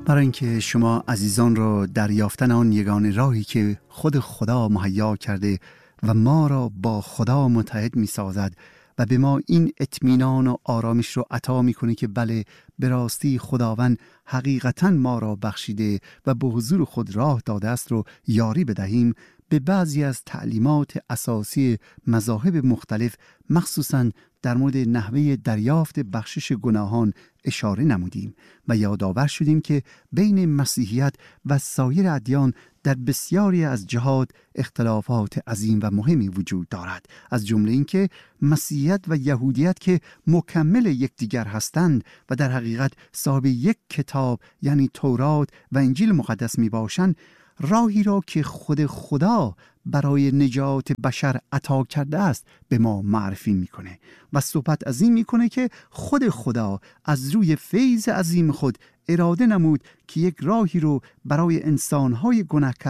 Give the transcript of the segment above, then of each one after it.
برای اینکه شما عزیزان را در یافتن آن یگانه راهی که خود خدا مهیا کرده و ما را با خدا متحد می سازد و به ما این اطمینان و آرامش رو عطا می کنه که بله، به راستی خداوند حقیقتا ما را بخشیده و به حضور خود راه داده است رو یاری بدهیم، به بعضی از تعلیمات اساسی مذاهب مختلف مخصوصاً در مورد نحوه دریافت بخشش گناهان اشاره نمودیم و یادآور شدیم که بین مسیحیت و سایر ادیان در بسیاری از جهات اختلافات عظیم و مهمی وجود دارد، از جمله اینکه مسیحیت و یهودیت که مکمل یکدیگر هستند و در حقیقت صاحب یک کتاب یعنی تورات و انجیل مقدس می باشند، راهی را که خود خدا برای نجات بشر عطا کرده است به ما معرفی میکنه و صحبت از این میکنه که خود خدا از روی فیض عظیم خود اراده نمود که یک راهی رو برای انسانهای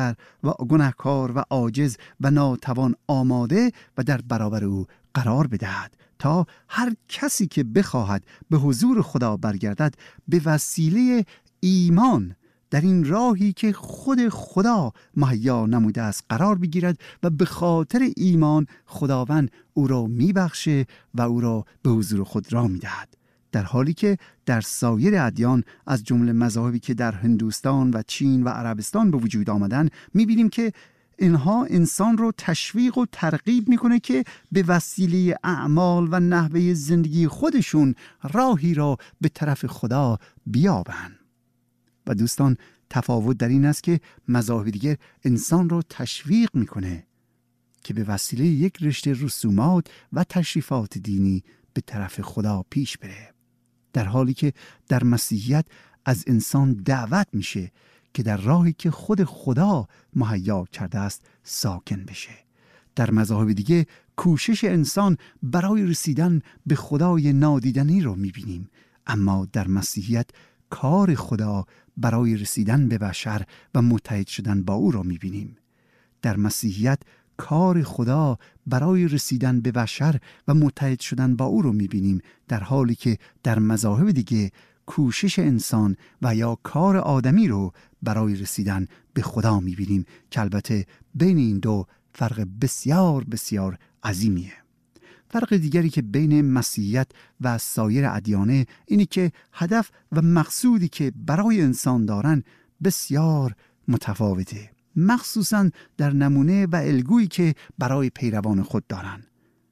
گناهکار و عاجز و ناتوان آماده و در برابر او قرار بدهد تا هر کسی که بخواهد به حضور خدا برگردد به وسیله ایمان در این راهی که خود خدا مهیا نموده است قرار بگیرد و به خاطر ایمان خداوند او را میبخشه و او را به حضور خود را میدهد، در حالی که در سایر ادیان از جمله مذاهبی که در هندوستان و چین و عربستان به وجود آمدن میبینیم که اینها انسان رو تشویق و ترغیب میکنه که به وسیله اعمال و نحوه زندگی خودشون راهی را به طرف خدا بیابند. و دوستان، تفاوت در این است که مذاهب دیگر انسان را تشویق میکنه که به وسیله یک رشته رسومات و تشریفات دینی به طرف خدا پیش بره، در حالی که در مسیحیت از انسان دعوت میشه که در راهی که خود خدا مهیا کرده است ساکن بشه. در مذاهب دیگه کوشش انسان برای رسیدن به خدای نادیدنی رو میبینیم، اما در مسیحیت کار خدا برای رسیدن به بشر و متحد شدن با او را می‌بینیم. در مسیحیت کار خدا برای رسیدن به بشر و متحد شدن با او را می‌بینیم، در حالی که در مذاهب دیگه کوشش انسان و یا کار آدمی رو برای رسیدن به خدا می‌بینیم که البته بین این دو فرق بسیار بسیار عظیمیه. فرق دیگری که بین مسیحیت و سایر ادیانه اینی که هدف و مقصودی که برای انسان دارن بسیار متفاوته، مخصوصا در نمونه و الگویی که برای پیروان خود دارن.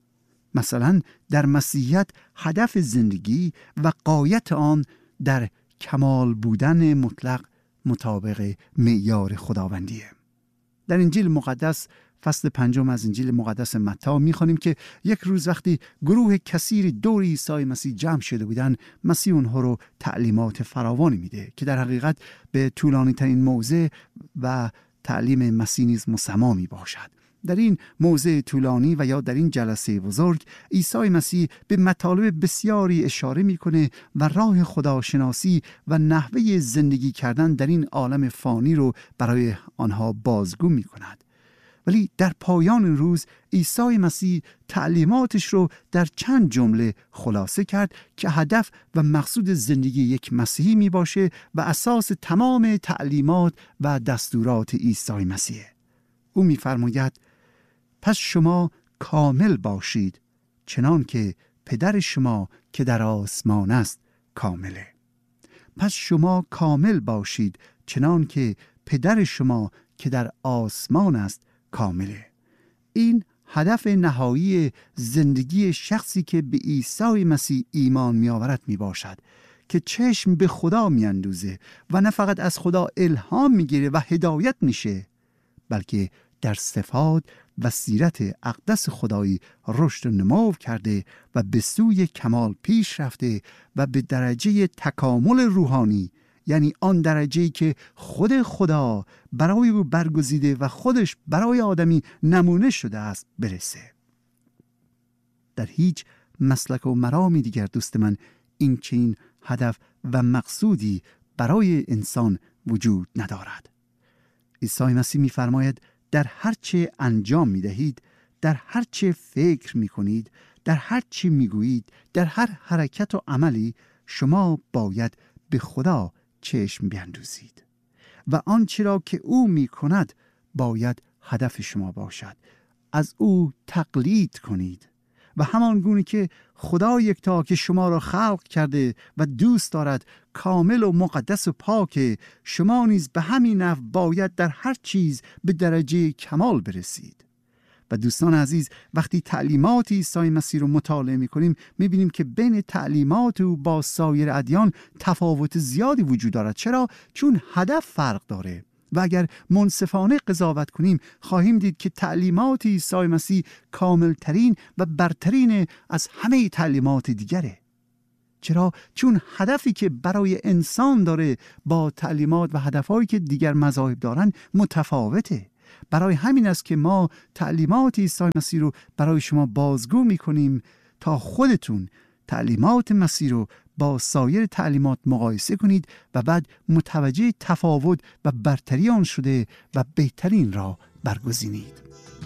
مثلا در مسیحیت هدف زندگی و غایت آن در کمال بودن مطلق مطابق معیار خداوندیه. در انجیل مقدس فصل 5 از انجیل مقدس متی می‌خوانیم که یک روز وقتی گروه کثیری دور عیسی مسیح جمع شده بودند، مسیح اونها رو تعلیمات فراوانی میده که در حقیقت به طولانی ترین موضع و تعلیم مسیح نیز مسما می باشد. در این موضع طولانی و یا در این جلسه بزرگ عیسی مسیح به مطالب بسیاری اشاره میکنه و راه خداشناسی و نحوه زندگی کردن در این عالم فانی رو برای آنها بازگو میکند. ولی در پایان روز عیسی مسیح تعلیماتش رو در چند جمله خلاصه کرد که هدف و مقصود زندگی یک مسیحی می باشه و اساس تمام تعلیمات و دستورات عیسی مسیح. او می فرماید پس شما کامل باشید چنان که پدر شما که در آسمان است کامله. پس شما کامل باشید چنان که پدر شما که در آسمان است کامله. این هدف نهایی زندگی شخصی که به عیسی مسیح ایمان می آورد می باشد که چشم به خدا می اندوزه و نه فقط از خدا الهام می گیره و هدایت میشه، بلکه در صفات و سیرت اقدس خدایی رشد و نمو کرده و به سوی کمال پیش رفته و به درجه تکامل روحانی، یعنی آن درجه‌ای که خود خدا برای او برگزیده و خودش برای آدمی نمونه شده است برسه. در هیچ مسلک و مرامی دیگر دوست من این چنین هدف و مقصودی برای انسان وجود ندارد. عیسی مسیح می‌فرماید در هر چه انجام می‌دهید، در هر چه فکر می‌کنید، در هر چه می‌گویید، در هر حرکت و عملی شما باید به خدا چشم بیندوزید و آنچه را که او می کند باید هدف شما باشد. از او تقلید کنید و همان گونه که خدا یکتا که شما را خلق کرده و دوست دارد کامل و مقدس و پاک، شما نیز به همین نحو باید در هر چیز به درجه کمال برسید. و دوستان عزیز، وقتی تعلیمات عیسی مسیح رو مطالعه می‌کنیم می‌بینیم که بین تعلیمات او با سایر ادیان تفاوت زیادی وجود دارد. چرا؟ چون هدف فرق داره. و اگر منصفانه قضاوت کنیم خواهیم دید که تعلیمات عیسی مسیح کاملترین و برترین از همه تعلیمات دیگره. چرا؟ چون هدفی که برای انسان داره با تعلیمات و هدفهایی که دیگر مذاهب دارن متفاوته. برای همین است که ما تعلیمات عیسی مسیح رو برای شما بازگو می‌کنیم تا خودتون تعلیمات مسیح رو با سایر تعلیمات مقایسه کنید و بعد متوجه تفاوت و برتری آن شده و بهترین را برگزینید.